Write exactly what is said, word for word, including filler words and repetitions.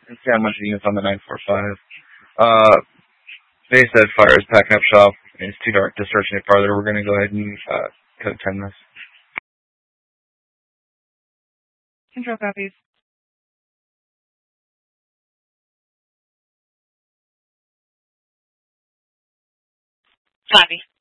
See how much units on the nine four five. Uh, they said fire is packing up shop. It's too dark to search any farther. We're going to go ahead and uh, cut ten this. Control copies. Copy.